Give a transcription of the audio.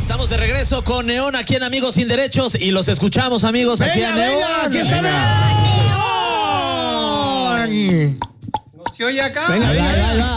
Estamos de regreso con Neón aquí en Amigos Sin Derechos y los escuchamos, amigos, aquí en Neón. ¡Aquí está Neón! ¿No se oye acá? Venga, venga, venga.